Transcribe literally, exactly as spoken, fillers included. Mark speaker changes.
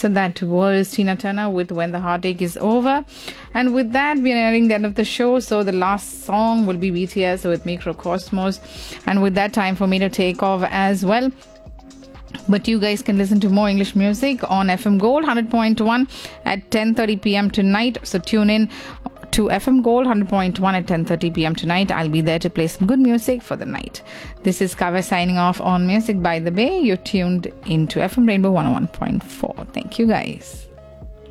Speaker 1: So that was Tina Turner with When the Heartache Is Over. And with that, we are nearing the end of the show. So the last song will be B T S with Microcosmos. And with that, time for me to take off as well. But you guys can listen to more English music on F M Gold one hundred point one at ten thirty p.m. tonight. So tune in to F M Gold one hundred point one at ten thirty p.m. tonight. I'll be there to play some good music for the night. This is Kavya signing off on Music by the Bay. You're tuned into F M Rainbow one oh one point four. Thank you guys.